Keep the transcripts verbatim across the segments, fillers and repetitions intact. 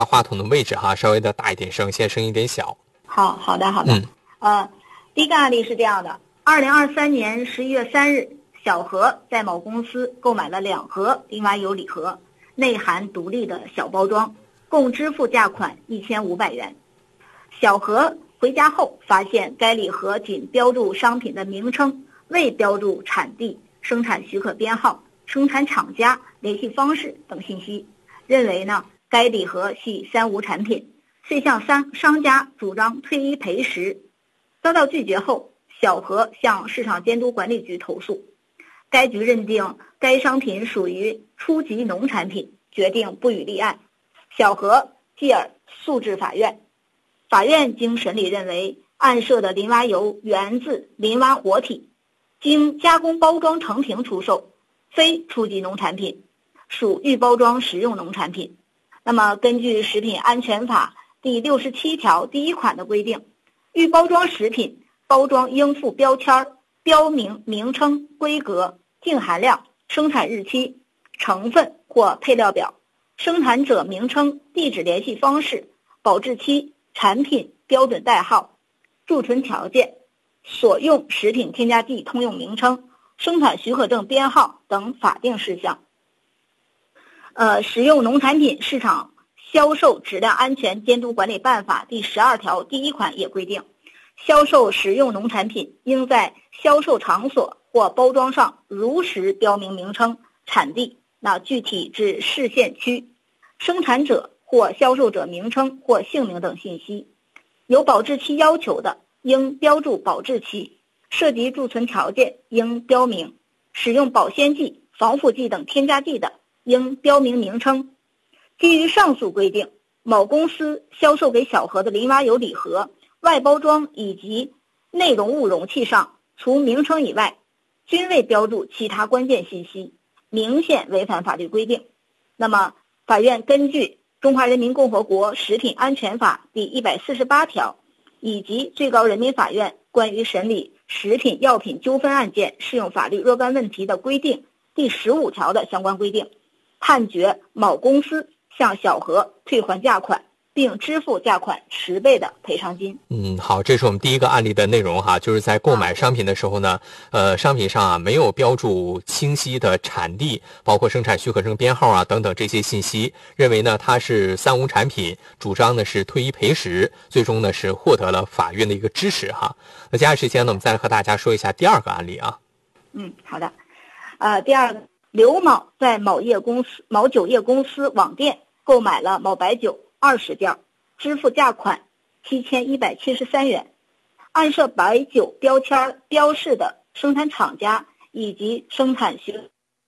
话筒的位置哈，稍微的大一点声，现在声音有点小。 好，好的，好的。嗯，呃，第一个案例是这样的：二零二三年十一月三日，小何在某公司购买了两盒林蛙油礼盒，内含独立的小包装，共支付价款一千五百元。小何回家后发现该礼盒仅标注商品的名称，未标注产地、生产许可编号、生产厂家、联系方式等信息，认为呢该礼盒系三无产品，遂向商商家主张退一赔十。遭到拒绝后，小何向市场监督管理局投诉，该局认定该商品属于初级农产品，决定不予立案。小何继而诉至法院，法院经审理认为，案涉的林蛙油源自林蛙活体，经加工包装成瓶出售，非初级农产品，属预包装食用农产品。那么根据食品安全法第六十七条第一款的规定，预包装食品包装应附标签，标明名称、规格、净含量、生产日期、成分或配料表、生产者名称、地址联系方式、保质期、产品标准代号、贮存条件、所用食品添加剂通用名称、生产许可证编号等法定事项。呃，食用农产品市场销售质量安全监督管理办法第十二条第一款也规定，销售食用农产品应在销售场所或包装上如实标明名称、产地，那具体至市县区、生产者或销售者名称或姓名等信息。有保质期要求的，应标注保质期，涉及贮存条件应标明，使用保鲜剂、防腐剂等添加剂的，应标明名称。基于上述规定，某公司销售给小何的林蛙油礼盒外包装以及内容物容器上，除名称以外，均未标注其他关键信息，明显违反法律规定。那么，法院根据《中华人民共和国食品安全法》第一百四十八条以及最高人民法院关于审理食品药品纠纷案件适用法律若干问题的规定第十五条的相关规定，判决某公司向小何退还价款，并支付价款十倍的赔偿金。 嗯，好，这是我们第一个案例的内容哈，就是在购买商品的时候呢，呃，商品上啊没有标注清晰的产地，包括生产许可证编号啊等等这些信息，认为呢它是三无产品，主张呢是退一赔十，最终呢是获得了法院的一个支持哈。那接下来时间呢，我们再来和大家说一下第二个案例啊。 嗯，好的。呃，第二个，刘某在某业公司某酒业公司网店购买了某白酒二十件，支付价款七千一百七十三元。按涉白酒标签标示的生产厂家以及生产许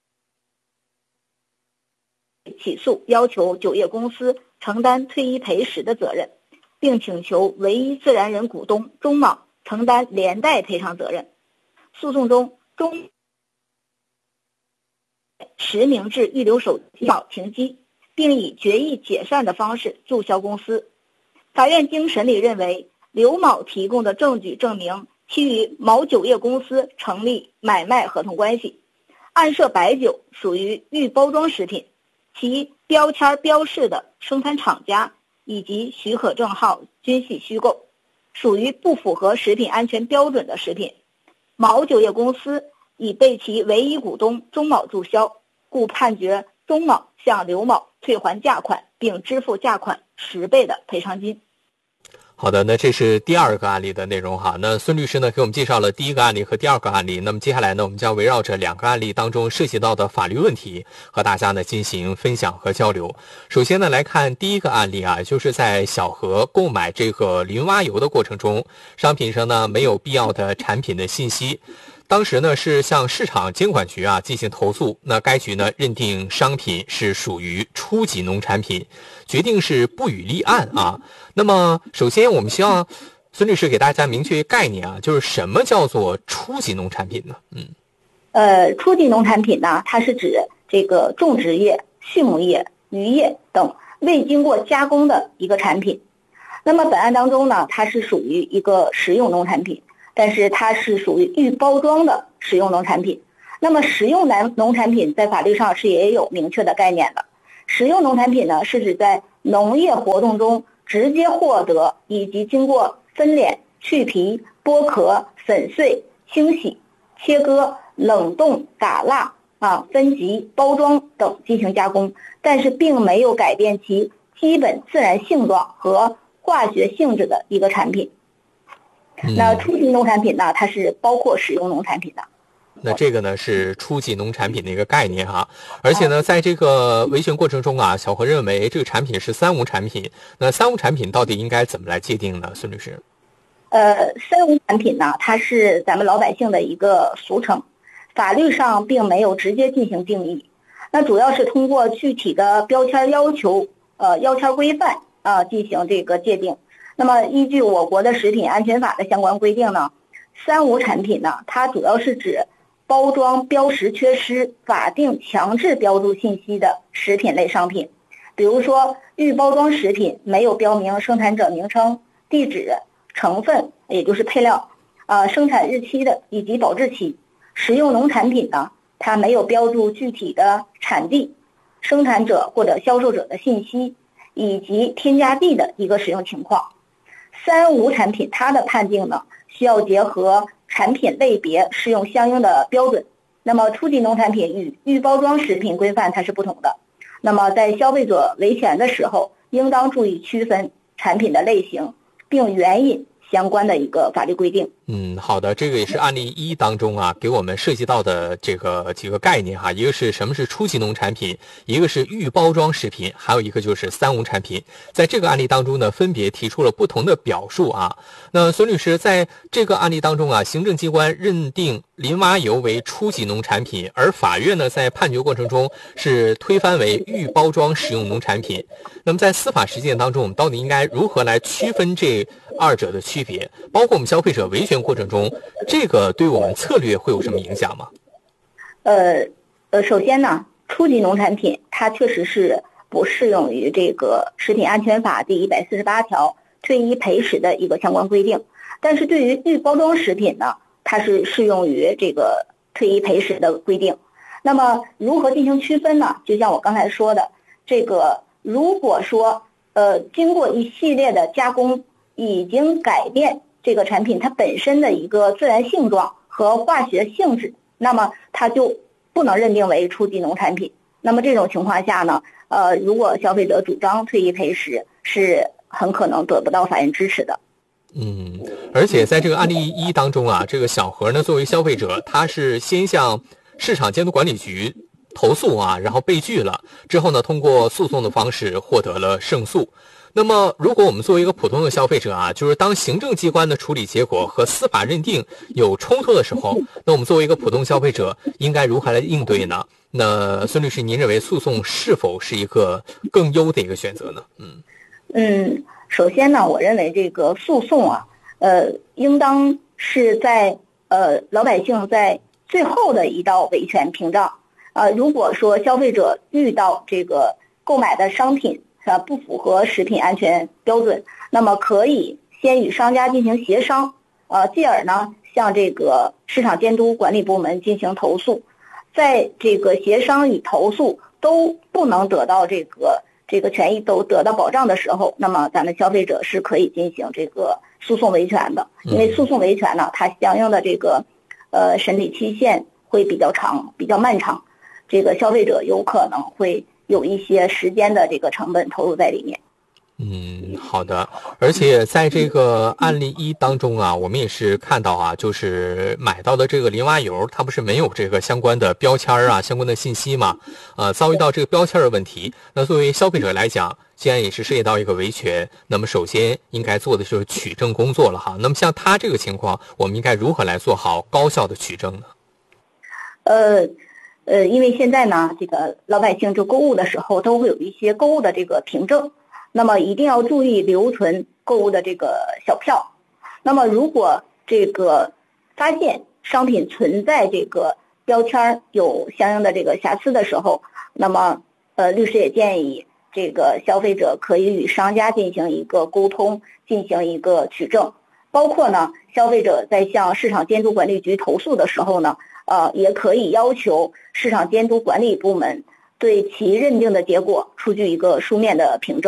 起诉，要求酒业公司承担退一赔十的责任，并请求唯一自然人股东钟某承担连带赔偿责任。诉讼中，钟实名制预留手机号停机，并以决议解散的方式注销公司。法院经审理认为，刘某提供的证据证明其与某酒业公司成立买卖合同关系。按涉白酒属于预包装食品，其标签标示的生产厂家以及许可证号均系虚构，属于不符合食品安全标准的食品。某酒业公司已被其唯一股东钟某注销，故判决钟某向刘某退还价款，并支付价款十倍的赔偿金。 好的，那这是第二个案例的内容哈。那孙律师呢给我们介绍了第一个案例和第二个案例，那么接下来呢，我们将围绕着两个案例当中涉及到的法律问题和大家呢进行分享和交流。首先呢，来看第一个案例啊，就是在小何购买这个林蛙油的过程中，商品上呢没有必要的产品的信息。当时呢是向市场监管局啊进行投诉，那该局呢认定商品是属于初级农产品，决定是不予立案啊。那么首先我们希望孙律师给大家明确一个概念啊，就是什么叫做初级农产品呢？嗯， 呃，初级农产品呢，它是指这个种植业、畜牧业、渔业等未经过加工的一个产品。那么本案当中呢，它是属于一个食用农产品，但是它是属于预包装的食用农产品。那么食用农产品在法律上是也有明确的概念的。食用农产品呢，是指在农业活动中直接获得以及经过分娩、去皮、剥壳、粉碎、清洗、切割、冷冻、打蜡啊、分级、包装等进行加工，但是并没有改变其基本自然性状和化学性质的一个产品。 嗯、 那初级农产品呢，它是包括使用农产品的。 那这个呢是初级农产品的一个概念哈，而且呢，在这个维权过程中啊，小何认为这个产品是三无产品。那三无产品到底应该怎么来界定呢？孙律师？ 呃，三无产品呢，它是咱们老百姓的一个俗称，法律上并没有直接进行定义。那主要是通过具体的标签要求、呃标签规范啊、呃、进行这个界定。那么，依据我国的食品安全法的相关规定呢，三无产品呢，它主要是指包装标识缺失法定强制标注信息的食品类商品，比如说预包装食品没有标明生产者名称、地址、成分，也就是配料，呃，生产日期的以及保质期。食用农产品呢，它没有标注具体的产地、生产者或者销售者的信息，以及添加剂的一个使用情况。三无产品它的判定呢，需要结合产品类别适用相应的标准。那么初级农产品与预包装食品规范它是不同的。那么在消费者维权的时候，应当注意区分产品的类型，并援引相关的一个法律规定。 嗯，好的，这个也是案例一当中啊，给我们涉及到的这个几个概念哈，一个是什么是初级农产品，一个是预包装食品，还有一个就是三无产品。在这个案例当中呢，分别提出了不同的表述啊。那孙律师，在这个案例当中啊，行政机关认定林蛙油为初级农产品，而法院呢在判决过程中是推翻为预包装食用农产品。那么在司法实践当中，我们到底应该如何来区分这二者的区别？包括我们消费者维权过程中，这个对我们策略会有什么影响吗？ 呃呃，首先呢，初级农产品它确实是不适用于这个食品安全法第一百四十八条退一赔十的一个相关规定，但是对于预包装食品呢，它是适用于这个退一赔十的规定。那么如何进行区分呢？就像我刚才说的，这个如果说呃经过一系列的加工，已经改变这个产品它本身的一个自然性状和化学性质，那么它就不能认定为初级农产品。那么这种情况下呢，呃，如果消费者主张退一赔十，是很可能得不到法院支持的。 嗯，而且在这个案例一当中啊，这个小何呢作为消费者，他是先向市场监督管理局投诉啊，然后被拒了，之后呢通过诉讼的方式获得了胜诉。那么如果我们作为一个普通的消费者啊，就是当行政机关的处理结果和司法认定有冲突的时候，那我们作为一个普通消费者应该如何来应对呢？那孙律师，您认为诉讼是否是一个更优的一个选择呢？嗯嗯，首先呢，我认为这个诉讼啊，呃，应当是在呃老百姓在最后的一道维权屏障。呃，如果说消费者遇到这个购买的商品啊不符合食品安全标准，那么可以先与商家进行协商，呃，继而呢向这个市场监督管理部门进行投诉。在这个协商与投诉都不能得到这个这个权益都得到保障的时候，那么咱们消费者是可以进行这个诉讼维权的。因为诉讼维权呢，它相应的这个呃审理期限会比较长，比较漫长，这个消费者有可能会有一些时间的这个成本投入在里面。 嗯，好的。而且在这个案例一当中啊，我们也是看到啊，就是买到的这个林蛙油，它不是没有这个相关的标签啊、相关的信息嘛？呃，遭遇到这个标签的问题，那作为消费者来讲，既然也是涉及到一个维权，那么首先应该做的就是取证工作了哈。那么像他这个情况，我们应该如何来做好高效的取证呢？ 呃。呃，因为现在呢，这个老百姓就购物的时候都会有一些购物的这个凭证，那么一定要注意留存购物的这个小票。那么如果这个发现商品存在这个标签有相应的这个瑕疵的时候，那么呃，律师也建议这个消费者可以与商家进行一个沟通，进行一个取证。包括呢，消费者在向市场监督管理局投诉的时候呢，呃，也可以要求市场监督管理部门对其认定的结果出具一个书面的凭证，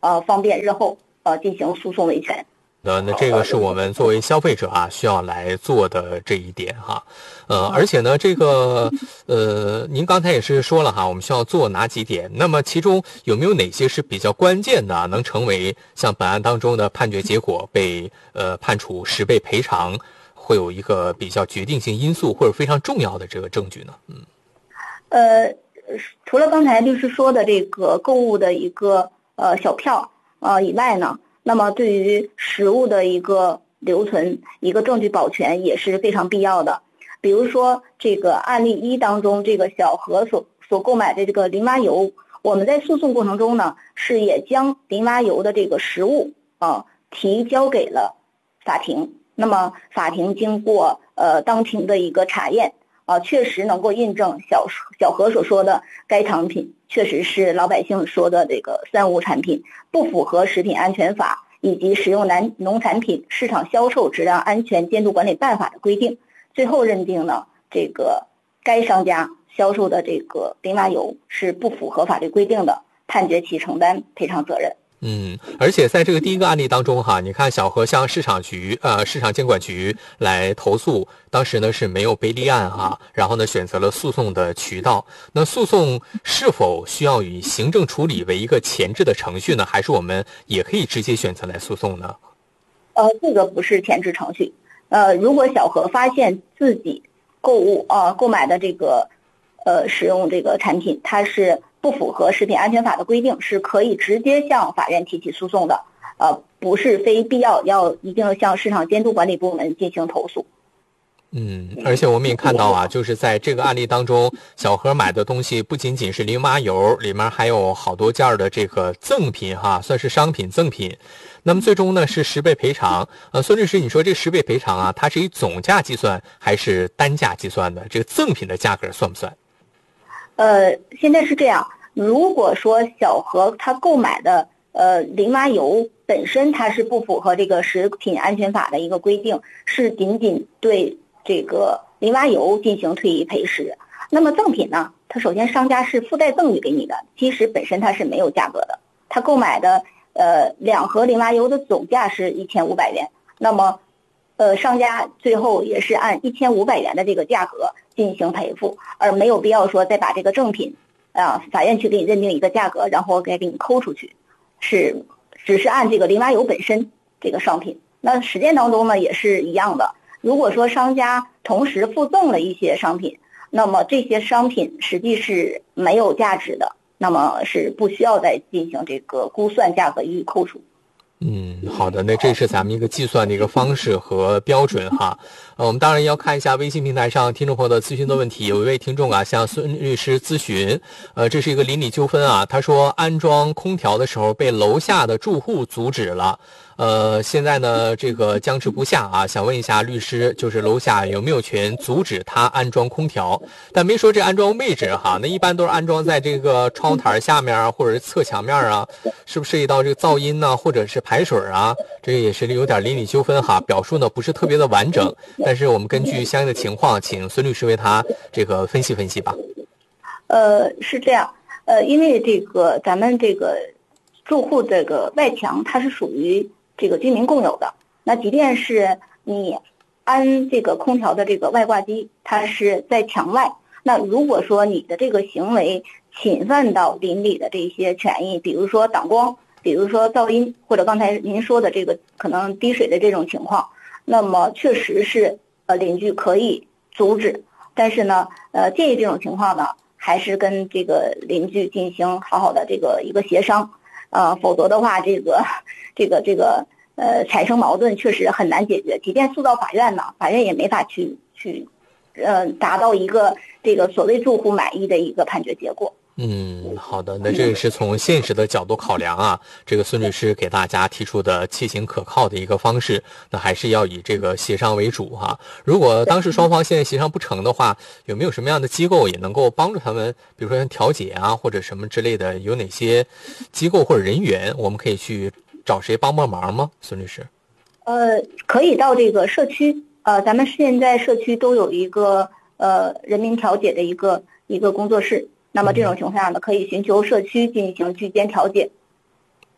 呃方便日后呃进行诉讼维权。 的那这个是我们作为消费者啊需要来做的这一点哈，呃，而且呢，这个呃，您刚才也是说了哈，我们需要做哪几点？那么其中有没有哪些是比较关键的，能成为像本案当中的判决结果被呃判处十倍赔偿，会有一个比较决定性因素或者非常重要的这个证据呢？嗯， 呃，除了刚才律师说的这个购物的一个呃小票呃以外呢，那么对于实物的一个留存、一个证据保全也是非常必要的。比如说这个案例一当中，这个小何所所购买的这个淋蛙油，我们在诉讼过程中呢，是也将淋蛙油的这个实物啊提交给了法庭。那么法庭经过呃当庭的一个查验啊，确实能够印证小小何所说的该产品确实是老百姓说的这个三无产品，不符合食品安全法以及食用农农产品市场销售质量安全监督管理办法的规定。最后认定呢，这个该商家销售的这个淋蛙油是不符合法律规定的，判决其承担赔偿责任。 嗯，而且在这个第一个案例当中哈，你看小何向市场局呃市场监管局来投诉，当时呢是没有被立案哈，然后呢选择了诉讼的渠道。那诉讼是否需要以行政处理为一个前置的程序呢？还是我们也可以直接选择来诉讼呢？ 呃，这个不是前置程序。呃，如果小何发现自己购物啊、呃、购买的这个呃使用这个产品，它是不符合食品安全法的规定，是可以直接向法院提起诉讼的，呃，不是非必要要一定向市场监督管理部门进行投诉。 嗯，而且我们也看到啊，就是在这个案例当中，小何买的东西不仅仅是淋蛙油，里面还有好多件的这个赠品哈，算是商品赠品。那么最终呢是十倍赔偿。呃，孙律师，你说这十倍赔偿啊，它是以总价计算还是单价计算的？这个赠品的价格算不算？ 呃，现在是这样，如果说小何他购买的呃淋蛙油本身它是不符合这个食品安全法的一个规定，是仅仅对这个淋蛙油进行退一赔十。那么赠品呢，它首先商家是附带赠与给你的，其实本身它是没有价格的。他购买的呃两盒淋蛙油的总价是一千五百元，那么呃商家最后也是按一千五百元的这个价格进行赔付，而没有必要说再把这个赠品啊法院去给你认定一个价格，然后该给你扣出去，是只是按这个淋蛙油本身这个商品。那实践当中呢也是一样的，如果说商家同时附赠了一些商品，那么这些商品实际是没有价值的，那么是不需要再进行这个估算价格予以扣除。 嗯，好的，那这是咱们一个计算的一个方式和标准哈。呃，我们当然要看一下微信平台上听众朋友的咨询的问题。有一位听众啊向孙律师咨询，呃，这是一个邻里纠纷啊。他说安装空调的时候被楼下的住户阻止了，呃，现在呢这个僵持不下啊，想问一下律师，就是楼下有没有权阻止他安装空调？但没说这安装位置哈，那一般都是安装在这个窗台下面啊，或者是侧墙面啊，是不是涉及到这个噪音呢，或者是排水啊？这个也是有点邻里纠纷哈，表述呢不是特别的完整，但是我们根据相应的情况，请孙律师为他这个分析分析吧。 呃，是这样，呃，因为这个咱们这个住户这个外墙它是属于这个居民共有的，那即便是你安这个空调的这个外挂机，它是在墙外，那如果说你的这个行为侵犯到邻里的这些权益，比如说挡光，比如说噪音，或者刚才您说的这个可能滴水的这种情况，那么确实是呃邻居可以阻止，但是呢，呃建议这种情况呢，还是跟这个邻居进行好好的这个一个协商，呃，否则的话，这个这个这个呃产生矛盾确实很难解决，即便诉到法院呢，法院也没法去去呃达到一个这个所谓住户满意的一个判决结果。 嗯，好的，那这个是从现实的角度考量啊，这个孙律师给大家提出的切行可靠的一个方式，那还是要以这个协商为主哈。如果当时双方现在协商不成的话，有没有什么样的机构也能够帮助他们，比如说像调解啊或者什么之类的，有哪些机构或者人员我们可以去找谁帮帮忙吗？孙律师？ 呃，可以到这个社区，呃，咱们现在社区都有一个呃人民调解的一个一个工作室。那么这种情况下呢，可以寻求社区进行居间调解。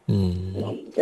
嗯， 对。